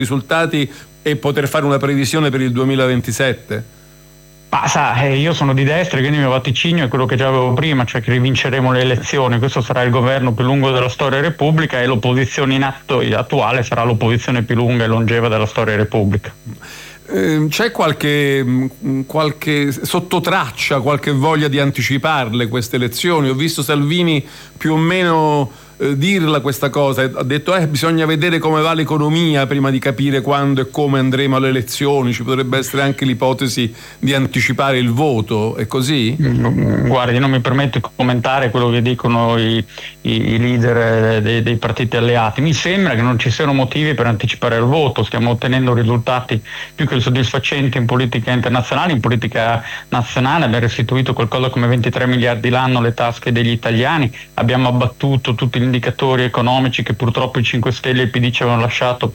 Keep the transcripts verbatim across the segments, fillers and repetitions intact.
risultati e poter fare una previsione per il duemilaventisette? Ma sa, eh, io sono di destra, quindi il mio vaticinio è quello che già avevo prima, cioè che rivinceremo le elezioni. Questo sarà il governo più lungo della storia Repubblica e l'opposizione in atto attuale sarà l'opposizione più lunga e longeva della storia Repubblica. Eh, c'è qualche, qualche sottotraccia, qualche voglia di anticiparle queste elezioni? Ho visto Salvini più o meno eh, dirla questa cosa, ha detto eh, bisogna vedere come va l'economia prima di capire quando e come andremo alle elezioni, ci potrebbe essere anche l'ipotesi di anticipare il voto, è così? Guardi, non mi permetto di commentare quello che dicono i, i, i leader dei, dei partiti alleati. Mi sembra che non ci siano motivi per anticipare il voto, stiamo ottenendo risultati più che soddisfacenti in politica internazionale. In politica nazionale abbiamo restituito qualcosa come ventitré miliardi l'anno alle tasche degli italiani, abbiamo abbattuto tutti gli indicatori economici che purtroppo i cinque Stelle e il P D ci avevano lasciato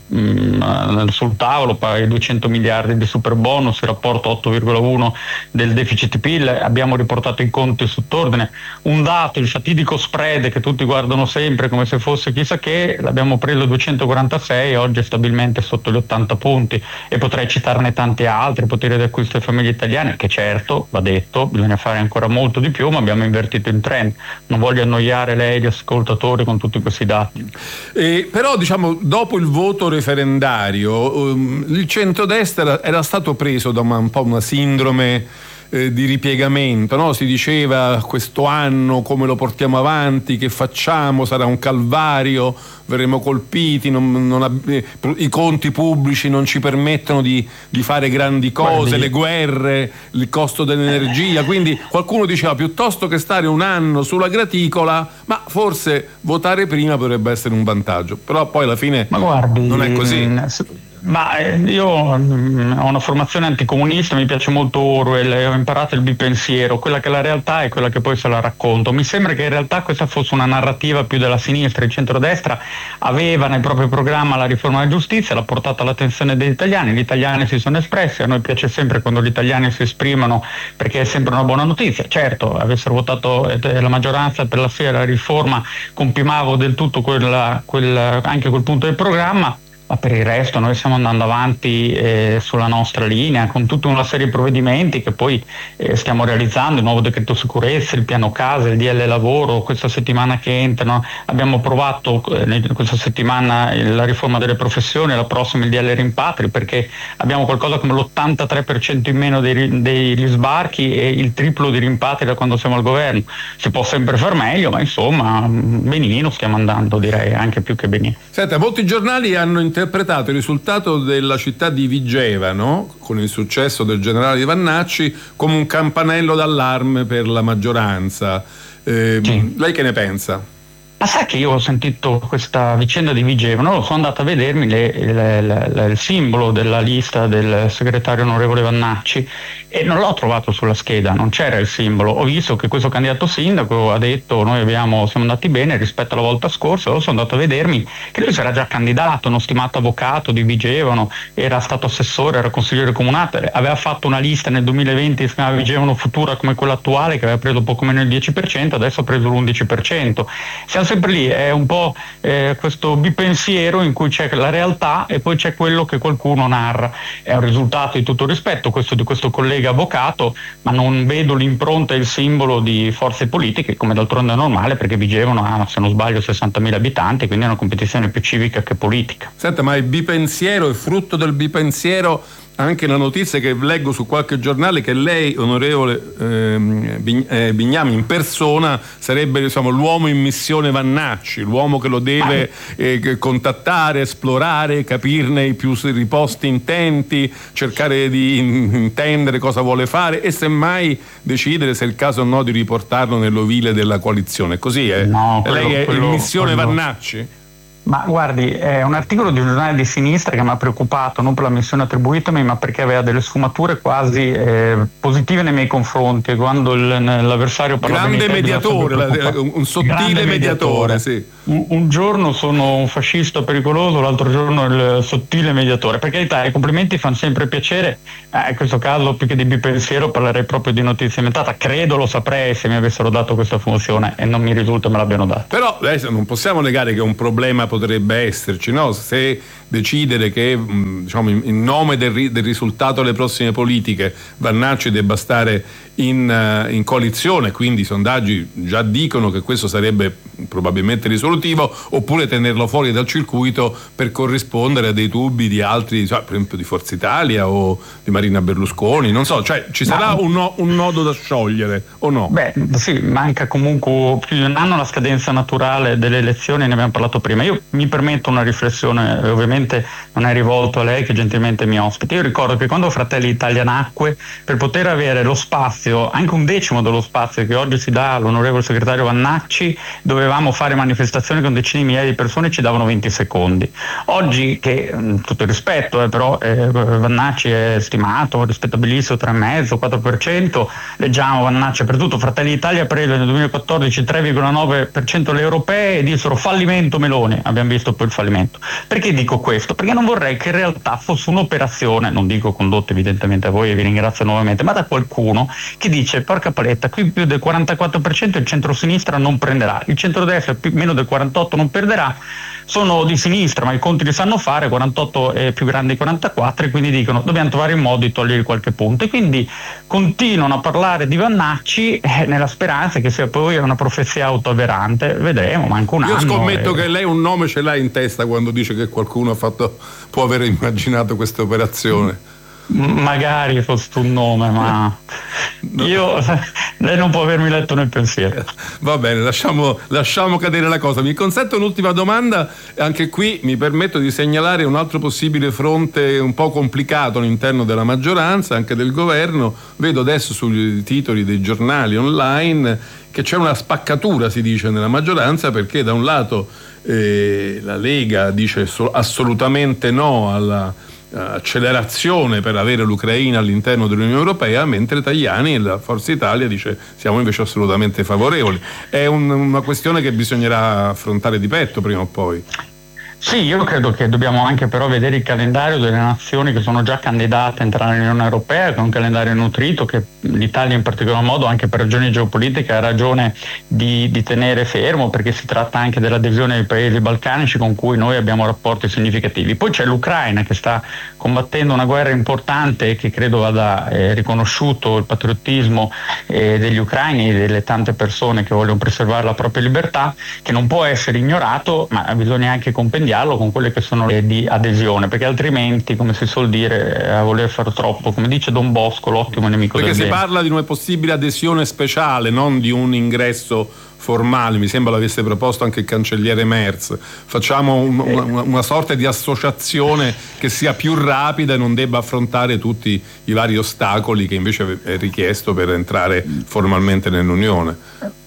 mh, sul tavolo, i duecento miliardi di super bonus, il rapporto otto virgola uno del deficit P I L, abbiamo riportato i conti sott'ordine. Un dato, il fatidico spread che tutti guardano sempre come se fosse chissà che, l'abbiamo preso a duecentoquarantasei, oggi è stabilmente sotto gli ottanta punti, e potrei citarne tanti altri. Potere d'acquisto delle famiglie italiane, che certo, va detto, bisogna fare ancora molto di più, ma abbiamo invertito il trend. Non voglio annoiare lei, gli ascoltatori, con tutti questi dati. Eh, però diciamo, dopo il voto referendario, um, il centrodestra era stato preso da una, un po' una sindrome eh, di ripiegamento, no? Si diceva questo anno come lo portiamo avanti, che facciamo, sarà un calvario, verremo colpiti, non, non, eh, i conti pubblici non ci permettono di, di fare grandi cose, Guardi. le guerre, il costo dell'energia, quindi qualcuno diceva piuttosto che stare un anno sulla graticola, ma forse votare prima potrebbe essere un vantaggio, però poi alla fine ma guardi, non è così. Ma io ho una formazione anticomunista, mi piace molto Orwell e ho imparato il bipensiero, quella che è la realtà e quella che poi se la racconto. Mi sembra che in realtà questa fosse una narrativa più della sinistra. Il centrodestra aveva nel proprio programma la riforma della giustizia, l'ha portata all'attenzione degli italiani, gli italiani si sono espressi, a noi piace sempre quando gli italiani si esprimono perché è sempre una buona notizia. Certo, avessero votato la maggioranza per la sera riforma, compimavo del tutto quella, quella, anche quel punto del programma. Ma per il resto noi stiamo andando avanti eh, sulla nostra linea con tutta una serie di provvedimenti che poi eh, stiamo realizzando, il nuovo decreto sicurezza, il piano casa, il D L lavoro, questa settimana che entrano abbiamo approvato eh, questa settimana la riforma delle professioni, la prossima il D L rimpatri, perché abbiamo qualcosa come l'ottantatré per cento in meno dei, degli sbarchi e il triplo di rimpatri da quando siamo al governo. Si può sempre far meglio, ma insomma benino stiamo andando, direi, anche più che benino. Senta, molti giornali hanno interpretato il risultato della città di Vigevano, con il successo del generale Di Vannacci, come un campanello d'allarme per la maggioranza. Eh, sì. Lei che ne pensa? Ma sai che io ho sentito questa vicenda di Vigevano, sono andato a vedermi le, le, le, le, il simbolo della lista del segretario onorevole Vannacci e non l'ho trovato sulla scheda, non c'era il simbolo. Ho visto che questo candidato sindaco ha detto noi abbiamo, siamo andati bene rispetto alla volta scorsa, io sono andato a vedermi che lui si era già candidato, uno stimato avvocato di Vigevano, era stato assessore, era consigliere comunale, aveva fatto una lista nel duemilaventi che si chiamava Vigevano Futura come quella attuale, che aveva preso poco meno il dieci per cento, adesso ha preso l'undici per cento. Siamo sempre lì, è un po' eh, questo bipensiero in cui c'è la realtà e poi c'è quello che qualcuno narra. È un risultato di tutto rispetto questo di questo collega avvocato, ma non vedo l'impronta e il simbolo di forze politiche, come d'altronde è normale, perché Vigevano ha, se non sbaglio, sessantamila abitanti, quindi è una competizione più civica che politica. Senta, ma il bipensiero, il frutto del bipensiero, anche la notizia che leggo su qualche giornale che lei, onorevole ehm, Bignami, in persona sarebbe, diciamo, l'uomo in missione Vannacci, l'uomo che lo deve eh, contattare, esplorare, capirne i più riposti intenti, cercare di intendere cosa vuole fare e semmai decidere se è il caso o no di riportarlo nell'ovile della coalizione. Così è? No, quello, lei è quello, in missione quello. Vannacci? Ma guardi, è un articolo di un giornale di sinistra che mi ha preoccupato, non per la missione attribuitami, ma perché aveva delle sfumature quasi eh, positive nei miei confronti. Quando il, l'avversario parlava grande mediatore, la, un sottile grande mediatore, mediatore. Sì. Un, un giorno sono un fascista pericoloso, l'altro giorno il sottile mediatore. Per carità, i complimenti fanno sempre piacere, eh, in questo caso più che di bipensiero parlerei proprio di notizia inventata. Credo lo saprei se mi avessero dato questa funzione e non mi risulta me l'abbiano data. Però adesso non possiamo negare che è un problema potrebbe esserci, no? Se decidere che diciamo, in nome del, del risultato delle prossime politiche Vannacci debba stare in, in coalizione, quindi i sondaggi già dicono che questo sarebbe probabilmente risolutivo, oppure tenerlo fuori dal circuito per corrispondere a dei tubi di altri, cioè, per esempio di Forza Italia o di Marina Berlusconi, non so, cioè ci sarà un, no, un nodo da sciogliere o no? Beh sì, manca comunque più di un anno la scadenza naturale delle elezioni, ne abbiamo parlato prima. Io mi permetto una riflessione, ovviamente non è rivolto a lei che gentilmente mi ospita. Io ricordo che quando Fratelli d'Italia nacque, per poter avere lo spazio, anche un decimo dello spazio che oggi si dà all'onorevole segretario Vannacci, dovevamo fare manifestazioni con decine di migliaia di persone, ci davano venti secondi. Oggi, che tutto il rispetto, eh, però eh, Vannacci è stimato, rispettabilissimo, tre virgola cinque, quattro per cento, leggiamo Vannacci per tutto, Fratelli d'Italia prese nel duemilaquattordici tre virgola nove per cento alle europee e dissero fallimento Meloni, abbiamo visto poi il fallimento. Perché dico questo? Perché non vorrei che in realtà fosse un'operazione, non dico condotta evidentemente a voi e vi ringrazio nuovamente, ma da qualcuno che dice porca paletta, qui più del quarantaquattro per cento il centro-sinistra non prenderà, il centrodestra più, meno del quarantotto per cento non perderà, sono di sinistra ma i conti li sanno fare, quarantotto è più grande di quarantaquattro, e quindi dicono dobbiamo trovare il modo di togliere qualche punto, e quindi continuano a parlare di Vannacci eh, nella speranza che sia poi una profezia autoavverante. Vedremo, manca un Io anno. Io scommetto e... che lei un nome ce l'ha in testa quando dice che qualcuno ha fatto, può aver immaginato questa operazione. Magari fosse un nome, ma no. Io lei non può avermi letto nel pensiero. Va bene, lasciamo, lasciamo cadere la cosa. Mi consente un'ultima domanda, anche qui mi permetto di segnalare un altro possibile fronte un po' complicato all'interno della maggioranza, anche del governo. Vedo adesso sui titoli dei giornali online che c'è una spaccatura, si dice, nella maggioranza, perché da un lato eh, la Lega dice so- assolutamente no alla accelerazione per avere l'Ucraina all'interno dell'Unione Europea, mentre Tajani e la Forza Italia dice siamo invece assolutamente favorevoli. È un, una questione che bisognerà affrontare di petto prima o poi. Sì, io credo che dobbiamo anche però vedere il calendario delle nazioni che sono già candidate a entrare nell'Unione Europea, con un calendario nutrito che l'Italia in particolar modo, anche per ragioni geopolitiche, ha ragione di, di tenere fermo, perché si tratta anche dell'adesione dei paesi balcanici con cui noi abbiamo rapporti significativi. Poi c'è l'Ucraina che sta combattendo una guerra importante e che credo vada eh, riconosciuto il patriottismo eh, degli ucraini e delle tante persone che vogliono preservare la propria libertà, che non può essere ignorato, ma bisogna anche compendiarlo con quelle che sono le di adesione, perché altrimenti, come si suol dire, a voler far troppo, come dice Don Bosco, l'ottimo nemico perché del bene. Perché si parla di una possibile adesione speciale, non di un ingresso formale, mi sembra l'avesse proposto anche il cancelliere Merz. Facciamo un, una, una sorta di associazione che sia più rapida e non debba affrontare tutti i vari ostacoli che invece è richiesto per entrare formalmente nell'Unione.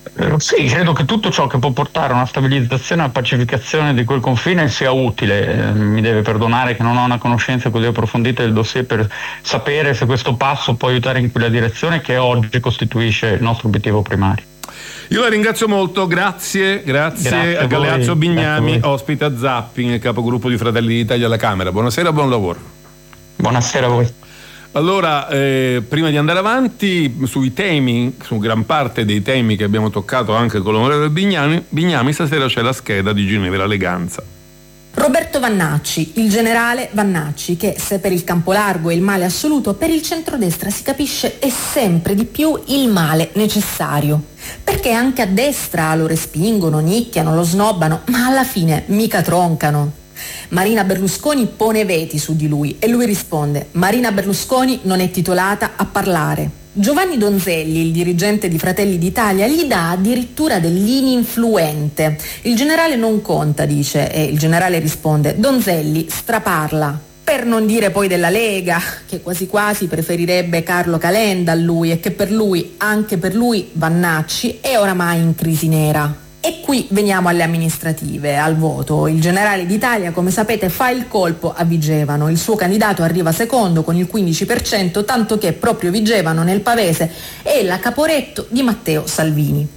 Sì, credo che tutto ciò che può portare a una stabilizzazione e una pacificazione di quel confine sia utile. Eh, mi deve perdonare che non ho una conoscenza così approfondita del dossier per sapere se questo passo può aiutare in quella direzione, che oggi costituisce il nostro obiettivo primario. Io la ringrazio molto, grazie, grazie, grazie a Galeazzo Bignami, ospite a Zapping, capogruppo di Fratelli d'Italia alla Camera. Buonasera, buon lavoro. Buonasera a voi. Allora, eh, prima di andare avanti, sui temi, su gran parte dei temi che abbiamo toccato anche con l'onorevole Bignami, Bignami, stasera c'è la scheda di Ginevra Leganza. Roberto Vannacci, il generale Vannacci, che se per il campo largo è il male assoluto, per il centrodestra si capisce è sempre di più il male necessario. Perché anche a destra lo respingono, nicchiano, lo snobbano, ma alla fine mica troncano. Marina Berlusconi pone veti su di lui e lui risponde: Marina Berlusconi non è titolata a parlare. Giovanni Donzelli, il dirigente di Fratelli d'Italia, gli dà addirittura dell'ininfluente. Il generale non conta, dice, e il generale risponde: Donzelli straparla. Per non dire poi della Lega, che quasi quasi preferirebbe Carlo Calenda a lui e che per lui, anche per lui, Vannacci è oramai in crisi nera. E qui veniamo alle amministrative, al voto. Il generale d'Italia, come sapete, fa il colpo a Vigevano. Il suo candidato arriva secondo con il quindici per cento, tanto che proprio Vigevano nel Pavese è la Caporetto di Matteo Salvini.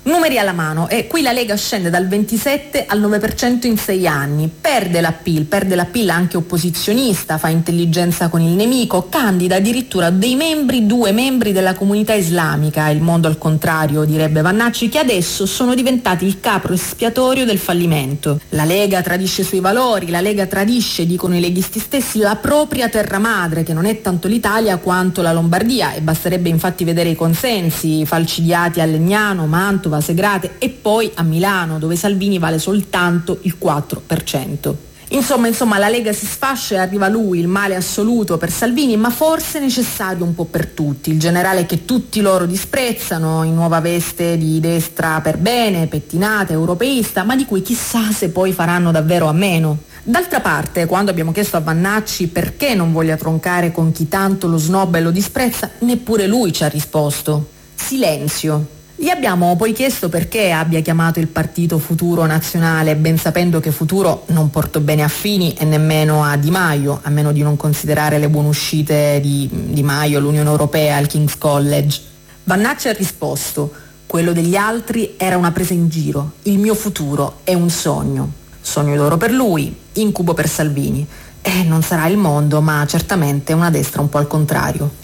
Numeri alla mano, e qui la Lega scende dal ventisette al nove per cento in sei anni, perde l'appeal, perde l'appeal anche opposizionista, fa intelligenza con il nemico, candida addirittura dei membri, due membri della comunità islamica, il mondo al contrario, direbbe Vannacci, che adesso sono diventati il capro espiatorio del fallimento. La Lega tradisce i suoi valori, la Lega tradisce, dicono i leghisti stessi, la propria terra madre, che non è tanto l'Italia quanto la Lombardia, e basterebbe infatti vedere i consensi falcidiati a Legnano, Mantova, Segrate e poi a Milano, dove Salvini vale soltanto il quattro per cento. Insomma, insomma, la Lega si sfascia e arriva lui, il male assoluto per Salvini, ma forse necessario un po' per tutti. Il generale che tutti loro disprezzano, in nuova veste di destra per bene, pettinata, europeista, ma di cui chissà se poi faranno davvero a meno. D'altra parte, quando abbiamo chiesto a Vannacci perché non voglia troncare con chi tanto lo snobba e lo disprezza, neppure lui ci ha risposto. Silenzio. Gli abbiamo poi chiesto perché abbia chiamato il partito Futuro Nazionale, ben sapendo che Futuro non portò bene a Fini e nemmeno a Di Maio, a meno di non considerare le buonuscite di Di Maio, l'Unione Europea, il King's College. Vannacci ha risposto: quello degli altri era una presa in giro, il mio futuro è un sogno. Sogno d'oro per lui, incubo per Salvini. E non sarà il mondo, ma certamente una destra un po' al contrario.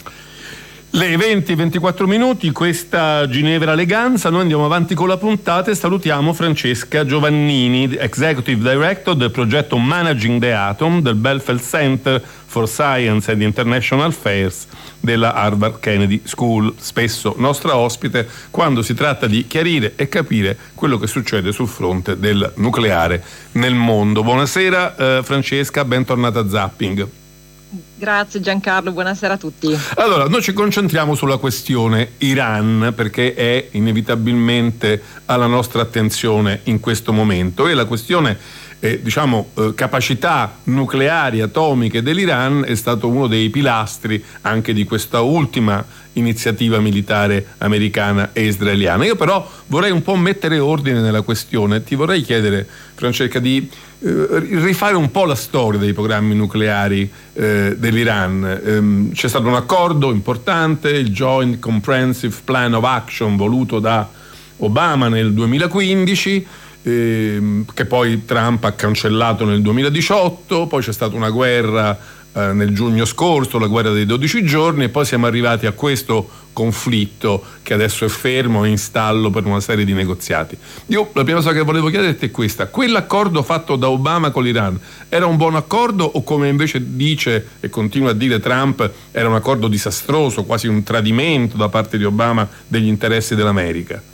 Le venti e ventiquattro minuti, questa Ginevra Leganza, noi andiamo avanti con la puntata e salutiamo Francesca Giovannini, Executive Director del progetto Managing the Atom del Belfeld Center for Science and International Affairs della Harvard Kennedy School, spesso nostra ospite quando si tratta di chiarire e capire quello che succede sul fronte del nucleare nel mondo. Buonasera eh, Francesca, bentornata a Zapping. Grazie Giancarlo, buonasera a tutti. Allora, noi ci concentriamo sulla questione Iran perché è inevitabilmente alla nostra attenzione in questo momento, e la questione eh, diciamo eh, capacità nucleari atomiche dell'Iran è stato uno dei pilastri anche di questa ultima iniziativa militare americana e israeliana. Io però vorrei un po' mettere ordine nella questione. Ti vorrei chiedere, Francesca, di eh, rifare un po' la storia dei programmi nucleari eh, dell'Iran. Ehm, c'è stato un accordo importante, il Joint Comprehensive Plan of Action voluto da Obama nel duemilaquindici, ehm, che poi Trump ha cancellato nel duemiladiciotto, poi c'è stata una guerra Eh, nel giugno scorso, la guerra dei dodici giorni, e poi siamo arrivati a questo conflitto che adesso è fermo e in stallo per una serie di negoziati. Io la prima cosa che volevo chiederti è questa: quell'accordo fatto da Obama con l'Iran era un buon accordo, o come invece dice e continua a dire Trump, era un accordo disastroso, quasi un tradimento da parte di Obama degli interessi dell'America?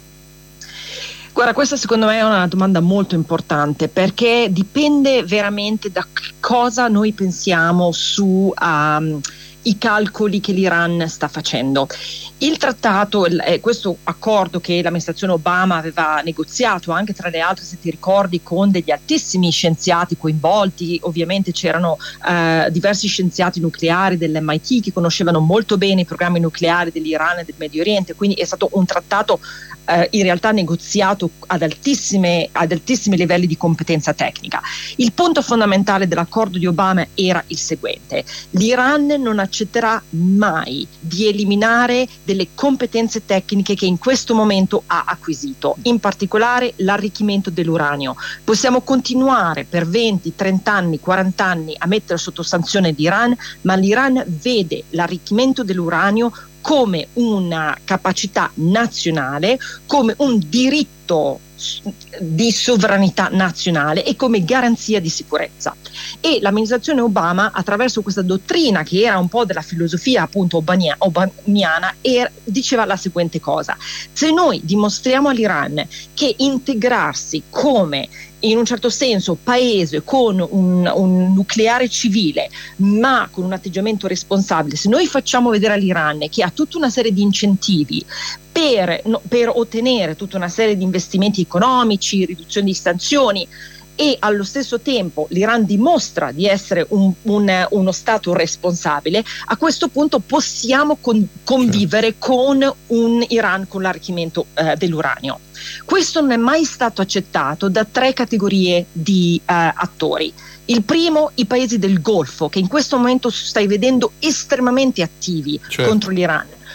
Guarda, questa secondo me è una domanda molto importante, perché dipende veramente da cosa noi pensiamo su um, i calcoli che l'Iran sta facendo. Il trattato, eh, questo accordo che l'amministrazione Obama aveva negoziato, anche tra le altre, se ti ricordi, con degli altissimi scienziati coinvolti, ovviamente c'erano eh, diversi scienziati nucleari dell'M I T che conoscevano molto bene i programmi nucleari dell'Iran e del Medio Oriente, quindi è stato un trattato eh, in realtà negoziato ad altissime, ad altissimi livelli di competenza tecnica. Il punto fondamentale dell'accordo di Obama era il seguente: l'Iran non accetterà mai di eliminare delle competenze tecniche che in questo momento ha acquisito, in particolare l'arricchimento dell'uranio. Possiamo continuare per venti, trenta anni, quaranta anni a mettere sotto sanzione l'Iran, ma l'Iran vede l'arricchimento dell'uranio come una capacità nazionale, come un diritto di sovranità nazionale e come garanzia di sicurezza. E l'amministrazione Obama, attraverso questa dottrina che era un po' della filosofia appunto obamiana, era, diceva la seguente cosa: se noi dimostriamo all'Iran che integrarsi come in un certo senso paese con un, un nucleare civile ma con un atteggiamento responsabile, se noi facciamo vedere all'Iran che ha tutta una serie di incentivi per, no, per ottenere tutta una serie di investimenti economici, riduzione di sanzioni, e allo stesso tempo l'Iran dimostra di essere un, un, uno Stato responsabile, a questo punto possiamo con, convivere con un Iran con l'arricchimento eh, dell'uranio. Questo non è mai stato accettato da tre categorie di eh, attori. Il primo, i paesi del Golfo, che in questo momento stai vedendo estremamente attivi, certo, contro l'Iran.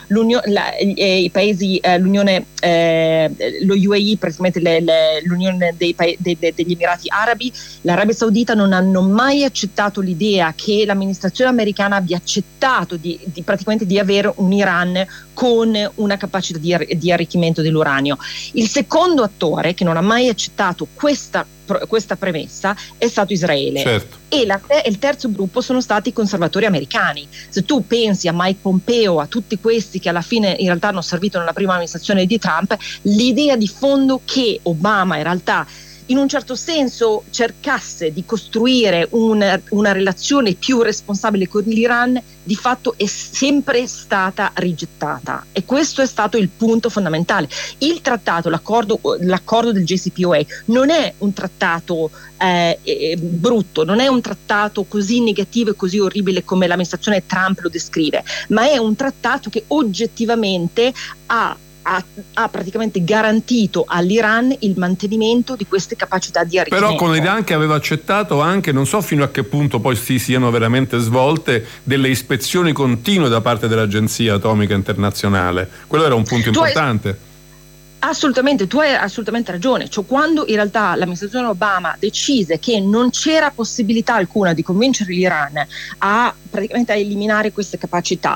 la, eh, i paesi, eh, l'Unione, eh, lo U A E, praticamente le, le, l'Unione dei, de, de, degli Emirati Arabi, l'Arabia Saudita non hanno mai accettato l'idea che l'amministrazione americana abbia accettato di, di praticamente di avere un Iran con una capacità di, di arricchimento dell'uranio. Il secondo attore che non ha mai accettato questa, questa premessa è stato Israele. Certo. E la, il terzo gruppo sono stati i conservatori americani. Se tu pensi a Mike Pompeo, a tutti questi che alla fine in realtà hanno servito nella prima amministrazione di Trump, l'idea di fondo che Obama in realtà in un certo senso cercasse di costruire una, una relazione più responsabile con l'Iran, di fatto è sempre stata rigettata, e questo è stato il punto fondamentale. Il trattato, l'accordo, l'accordo del J C P O A non è un trattato eh, eh, brutto, non è un trattato così negativo e così orribile come l'amministrazione Trump lo descrive, ma è un trattato che oggettivamente ha Ha, ha praticamente garantito all'Iran il mantenimento di queste capacità di arricchimento. Però con l'Iran che aveva accettato anche, non so fino a che punto poi si siano veramente svolte, delle ispezioni continue da parte dell'Agenzia Atomica Internazionale. Quello era un punto tu importante. Hai... Assolutamente, tu hai assolutamente ragione. Cioè, quando in realtà l'amministrazione Obama decise che non c'era possibilità alcuna di convincere l'Iran a praticamente a eliminare queste capacità,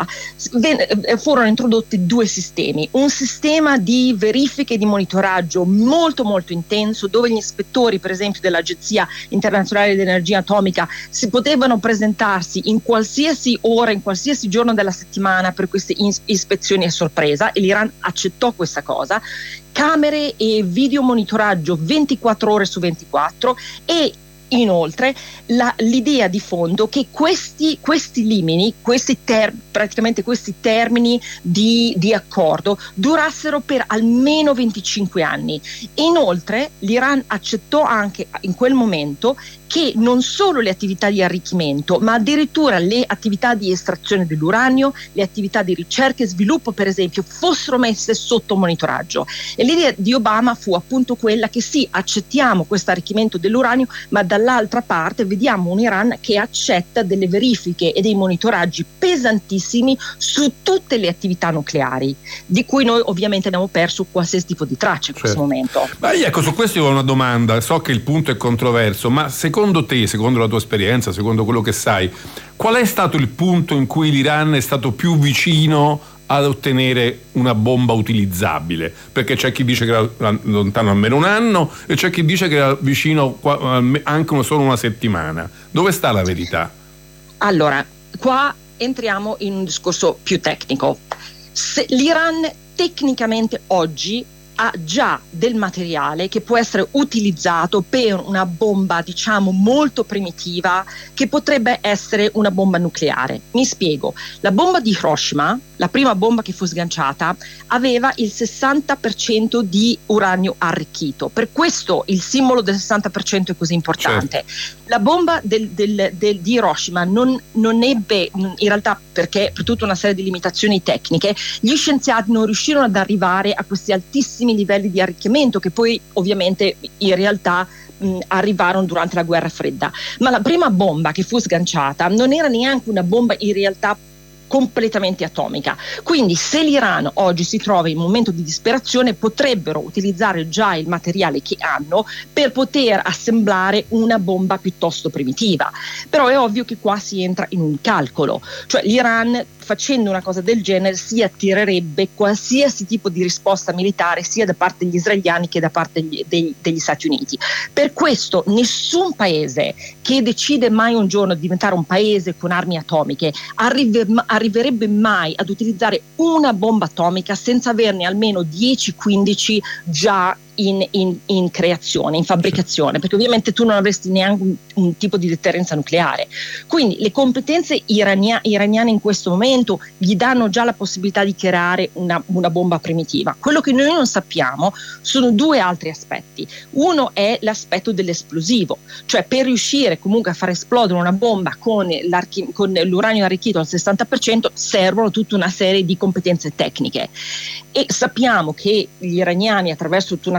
furono introdotti due sistemi: un sistema di verifiche e di monitoraggio molto molto intenso, dove gli ispettori per esempio dell'Agenzia Internazionale dell'Energia Atomica si potevano presentarsi in qualsiasi ora, in qualsiasi giorno della settimana per queste ispezioni a sorpresa, e l'Iran accettò questa cosa. Camere e video monitoraggio ventiquattro ore su ventiquattro, e inoltre la, l'idea di fondo che questi, questi limiti, questi ter, praticamente questi termini di, di accordo durassero per almeno venticinque anni. Inoltre l'Iran accettò anche in quel momento che non solo le attività di arricchimento, ma addirittura le attività di estrazione dell'uranio, le attività di ricerca e sviluppo per esempio, fossero messe sotto monitoraggio. E l'idea di Obama fu appunto quella che sì, accettiamo questo arricchimento dell'uranio, ma dall'altra parte vediamo un Iran che accetta delle verifiche e dei monitoraggi pesantissimi su tutte le attività nucleari, di cui noi ovviamente abbiamo perso qualsiasi tipo di traccia in certo. questo momento. Ma ecco, su questo io ho una domanda, so che il punto è controverso, ma secondo te, secondo la tua esperienza, secondo quello che sai, qual è stato il punto in cui l'Iran è stato più vicino ad ottenere una bomba utilizzabile? Perché c'è chi dice che era lontano almeno un anno e c'è chi dice che era vicino anche solo una settimana. Dove sta la verità? Allora, qua entriamo in un discorso più tecnico. Se l'Iran tecnicamente oggi ha già del materiale che può essere utilizzato per una bomba, diciamo, molto primitiva, che potrebbe essere una bomba nucleare. Mi spiego. La bomba di Hiroshima, la prima bomba che fu sganciata, aveva il sessanta per cento di uranio arricchito. Per questo il simbolo del sessanta per cento è così importante. Certo. La bomba del, del, del, di Hiroshima non, non ebbe, in realtà perché per tutta una serie di limitazioni tecniche, gli scienziati non riuscirono ad arrivare a questi altissimi livelli di arricchimento che poi ovviamente in realtà mh, arrivarono durante la guerra fredda. Ma la prima bomba che fu sganciata non era neanche una bomba in realtà completamente atomica. Quindi se l'Iran oggi si trova in un momento di disperazione, potrebbero utilizzare già il materiale che hanno per poter assemblare una bomba piuttosto primitiva. Però è ovvio che qua si entra in un calcolo, cioè l'Iran facendo una cosa del genere si attirerebbe qualsiasi tipo di risposta militare sia da parte degli israeliani che da parte degli, degli, degli Stati Uniti. Per questo nessun paese che decide mai un giorno di diventare un paese con armi atomiche arrive, arriverebbe mai ad utilizzare una bomba atomica senza averne almeno dieci quindici già In, in, in creazione, in fabbricazione, perché ovviamente tu non avresti neanche un, un tipo di deterrenza nucleare. Quindi le competenze irania, iraniane in questo momento gli danno già la possibilità di creare una, una bomba primitiva. Quello che noi non sappiamo sono due altri aspetti. Uno è l'aspetto dell'esplosivo, cioè per riuscire comunque a far esplodere una bomba con, con l'uranio arricchito al sessanta per cento servono tutta una serie di competenze tecniche, e sappiamo che gli iraniani attraverso tutta una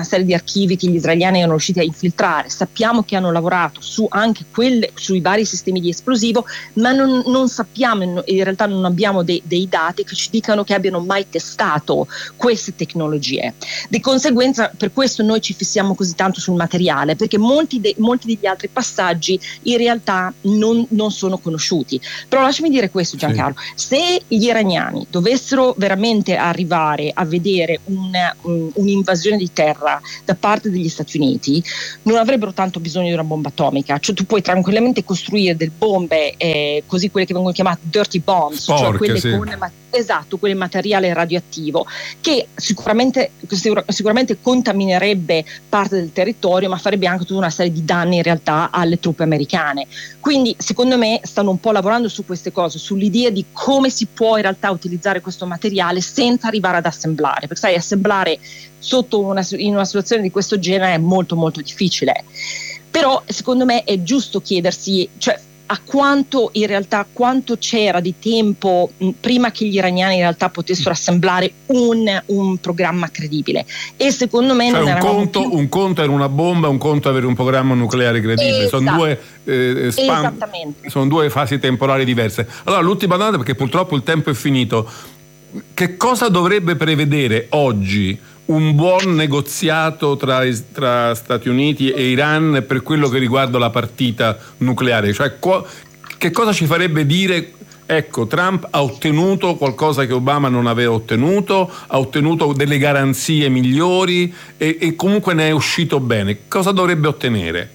serie di archivi che gli israeliani erano riusciti a infiltrare, sappiamo che hanno lavorato su anche quelle, sui vari sistemi di esplosivo, ma non, non sappiamo, in realtà non abbiamo dei, dei dati che ci dicano che abbiano mai testato queste tecnologie. Di conseguenza per questo noi ci fissiamo così tanto sul materiale, perché molti, de, molti degli altri passaggi in realtà non, non sono conosciuti. Però lasciami dire questo, Giancarlo, sì. Se gli iraniani dovessero veramente arrivare a vedere un, un, un'invasione di terra da parte degli Stati Uniti, non avrebbero tanto bisogno di una bomba atomica, cioè tu puoi tranquillamente costruire delle bombe eh, così, quelle che vengono chiamate dirty bombs, Sporche, cioè quelle sì. con esatto, quel materiale radioattivo che sicuramente, sicuramente contaminerebbe parte del territorio, ma farebbe anche tutta una serie di danni in realtà alle truppe americane. Quindi secondo me stanno un po' lavorando su queste cose, sull'idea di come si può in realtà utilizzare questo materiale senza arrivare ad assemblare, perché sai, assemblare sotto una, in una situazione di questo genere è molto molto difficile. Però secondo me è giusto chiedersi, cioè a quanto in realtà quanto c'era di tempo mh, prima che gli iraniani in realtà potessero assemblare un, un programma credibile, e secondo me cioè non un conto, più... un conto era una bomba, un conto avere un programma nucleare credibile. Esatto. Sono due eh, span... sono due fasi temporali diverse. Allora l'ultima domanda, perché purtroppo il tempo è finito: che cosa dovrebbe prevedere oggi un buon negoziato tra, tra Stati Uniti e Iran per quello che riguarda la partita nucleare? Cioè, co- che cosa ci farebbe dire, ecco, Trump ha ottenuto qualcosa che Obama non aveva ottenuto, ha ottenuto delle garanzie migliori e, e comunque ne è uscito bene? Cosa dovrebbe ottenere?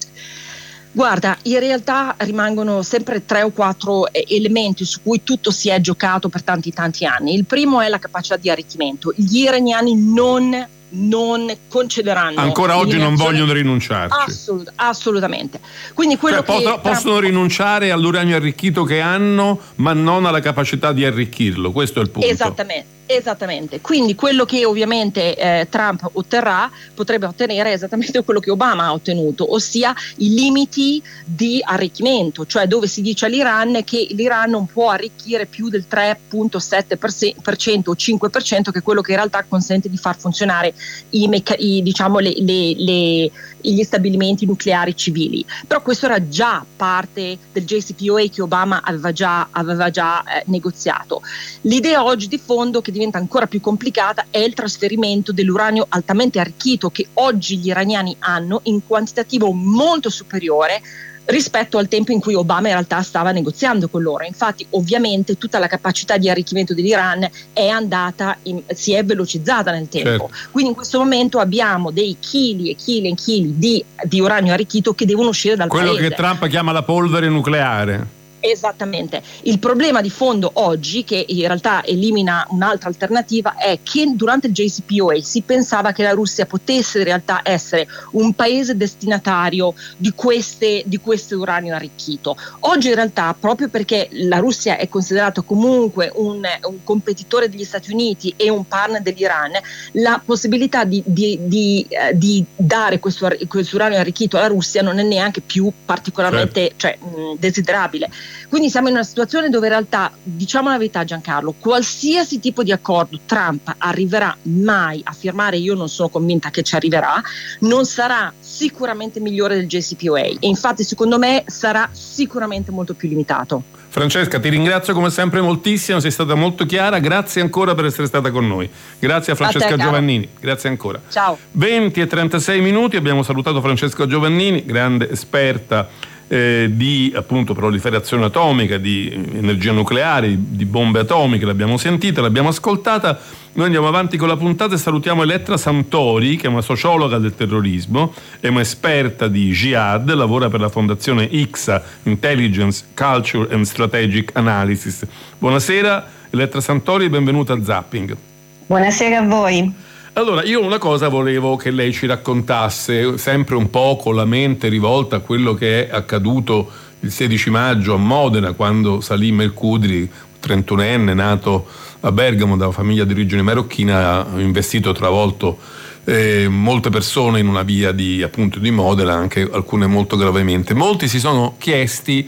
Guarda, in realtà rimangono sempre tre o quattro elementi su cui tutto si è giocato per tanti tanti anni. Il primo è la capacità di arricchimento. Gli iraniani non non concederanno. Ancora oggi non vogliono rinunciarci. Assolut- assolutamente. Quindi quello cioè, che possono, possono rinunciare all'uranio arricchito che hanno, ma non alla capacità di arricchirlo. Questo è il punto. Esattamente. Esattamente, quindi quello che ovviamente eh, Trump otterrà potrebbe ottenere esattamente quello che Obama ha ottenuto, ossia i limiti di arricchimento, cioè dove si dice all'Iran che l'Iran non può arricchire più del tre virgola sette per cento o cinque per cento, che è quello che in realtà consente di far funzionare i, meca- i, diciamo, le, le, le, gli stabilimenti nucleari civili. Però questo era già parte del J C P O A che Obama aveva già, aveva già eh, negoziato. L'idea oggi di fondo, che diventa ancora più complicata, è il trasferimento dell'uranio altamente arricchito che oggi gli iraniani hanno in quantitativo molto superiore rispetto al tempo in cui Obama in realtà stava negoziando con loro. Infatti ovviamente tutta la capacità di arricchimento dell'Iran è andata in, si è velocizzata nel tempo. Certo. Quindi in questo momento abbiamo dei chili e chili e chili di, di uranio arricchito che devono uscire dal quello paese. Che Trump chiama la polvere nucleare. Esattamente. Il problema di fondo oggi, che in realtà elimina un'altra alternativa, è che durante il J C P O A si pensava che la Russia potesse in realtà essere un paese destinatario di queste di questo uranio arricchito. Oggi in realtà, proprio perché la Russia è considerata comunque un, un competitore degli Stati Uniti e un partner dell'Iran, la possibilità di, di, di, uh, di dare questo, questo uranio arricchito alla Russia non è neanche più particolarmente, certo. cioè, mh, desiderabile. Quindi siamo in una situazione dove in realtà, diciamo la verità Giancarlo, qualsiasi tipo di accordo Trump arriverà mai a firmare, io non sono convinta che ci arriverà, non sarà sicuramente migliore del J C P O A, e infatti secondo me sarà sicuramente molto più limitato. Francesca, ti ringrazio come sempre moltissimo, sei stata molto chiara, grazie ancora per essere stata con noi. Grazie a Francesca a te, Giovannini, grazie ancora. Ciao. venti e trentasei minuti, abbiamo salutato Francesca Giovannini, grande esperta Eh, di appunto proliferazione atomica, di energia nucleare, di bombe atomiche. L'abbiamo sentita, l'abbiamo ascoltata. Noi andiamo avanti con la puntata e salutiamo Elettra Santori, che è una sociologa del terrorismo, è un'esperta di jihad, lavora per la fondazione I C S A, Intelligence, Culture and Strategic Analysis. Buonasera Elettra Santori e benvenuta a Zapping. Buonasera a voi. Allora, io una cosa volevo che lei ci raccontasse, sempre un po' con la mente rivolta a quello che è accaduto il sedici maggio a Modena, quando Salim El Khudri, trentunenne, nato a Bergamo da una famiglia di origine marocchina, ha investito, travolto eh, molte persone in una via di, appunto, di Modena, anche alcune molto gravemente. Molti si sono chiesti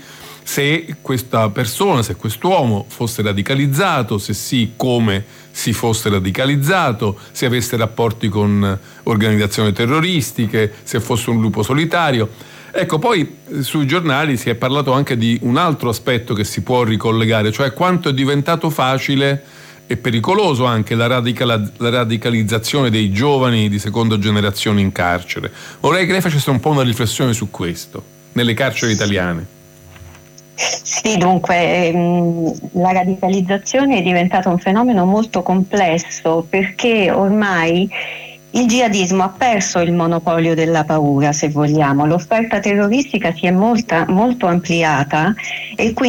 se questa persona, se quest'uomo fosse radicalizzato, se sì, come si fosse radicalizzato, se avesse rapporti con organizzazioni terroristiche, se fosse un lupo solitario. Ecco, poi sui giornali si è parlato anche di un altro aspetto che si può ricollegare, cioè quanto è diventato facile e pericoloso anche la, radical- la radicalizzazione dei giovani di seconda generazione in carcere. Vorrei che lei facesse un po' una riflessione su questo, nelle carceri italiane. Sì, dunque ehm, la radicalizzazione è diventato un fenomeno molto complesso, perché ormai il jihadismo ha perso il monopolio della paura, se vogliamo. L'offerta terroristica si è molta, molto ampliata e quindi